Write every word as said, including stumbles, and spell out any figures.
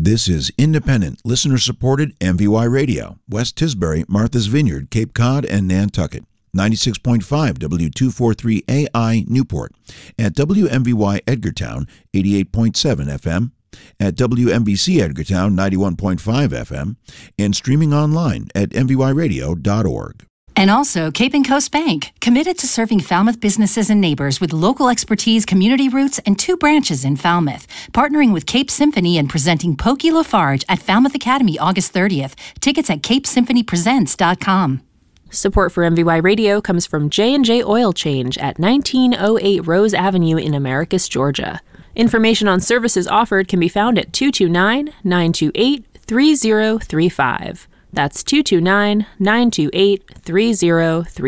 This is independent, listener-supported M V Y Radio, West Tisbury, Martha's Vineyard, Cape Cod, and Nantucket. ninety-six point five W two forty-three A I Newport. At W M V Y Edgartown, eighty-eight point seven F M. At W M B C Edgartown, ninety-one point five F M. And streaming online at m v y radio dot org. And also Cape and Coast Bank, committed to serving Falmouth businesses and neighbors with local expertise, community roots, and two branches in Falmouth. Partnering with Cape Symphony and presenting Pokey Lafarge at Falmouth Academy August thirtieth. Tickets at cape symphony presents dot com. Support for M V Y Radio comes from J and J Oil Change at nineteen oh eight Rose Avenue in Americus, Georgia. Information on services offered can be found at two two nine, nine two eight, three zero three five. That's two two nine, nine two eight, three zero three five.